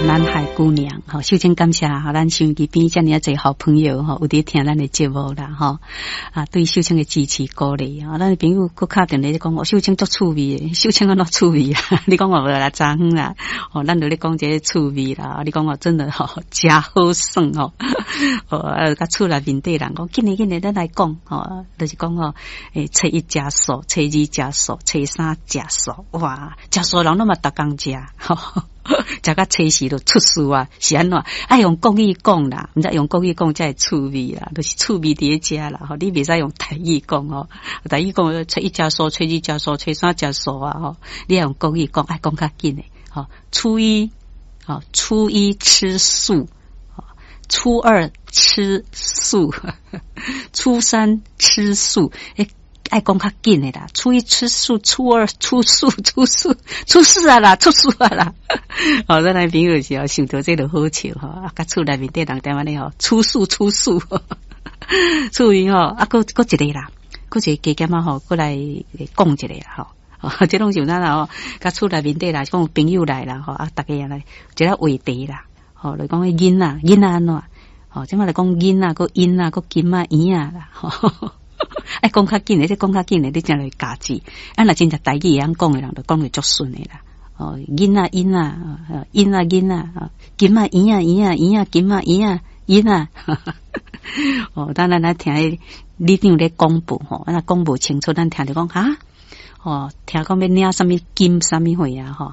南海姑娘哈，首先感谢哈咱收音机边遮尔啊侪好朋友哈，有伫听咱的节目啦哈啊，对秀清的支持鼓励啊，咱的朋友佫敲电话咧讲，秀清足趣味的，秀清安怎趣味啊？你讲我无啦，昨昏啦，哦，咱就咧讲这个趣味啦，你讲我真的吼真好耍哦，甲厝内面底人讲，紧咧咱来讲吼，就是讲吼，初一食素，初二食素，初三食素，哇，食素人那么逐工食，吼。食到初四就出事啊！是安怎？爱用国语讲啦，毋知用国语讲才会趣味啦，就是趣味伫遮啦。吼，你袂使用台语讲哦，台语讲初一食素，初二食素，初三食素啊！吼，你要用国语讲，爱讲较紧诶。吼，初一吃素，初二吃素，初三吃素，爱讲较紧的啦，初一吃素，初二出素，出事啊啦，哦，咱来朋友是想到这个好笑吼，啊，甲厝内面底人台湾咧吼，出素，厝边吼，啊，搁一个啦，搁一个加减啊吼，过来讲一个啦吼。哦，这拢是咱啦吼，甲厝内面底啦，讲朋友来啦吼，啊，大家也来一个话题啦，吼，来讲囡仔安怎？吼，即摆来讲囡仔，个因仔，个金仔圆仔啦，吼。爱讲较紧诶，你讲较紧诶，你才来加字。啊，若真正台语会晓讲诶人，就讲会足顺诶啦。哦，囡仔，金仔，圆仔，圆仔，金仔。哦，当然咱听你长咧广播吼，咱讲无清楚，咱听着讲哈，哦，听讲要领什么金什么货啊吼。